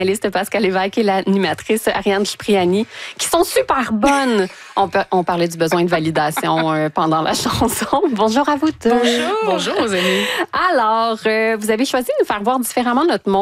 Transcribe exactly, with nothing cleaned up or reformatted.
Liste Pascal Lévesque et l'animatrice Ariane Cipriani, qui sont super bonnes. On, peut, on parlait du besoin de validation euh, pendant la chanson. Bonjour à vous tous. Bonjour. Bonjour, aux amis. Alors, euh, vous avez choisi de nous faire voir différemment notre monde.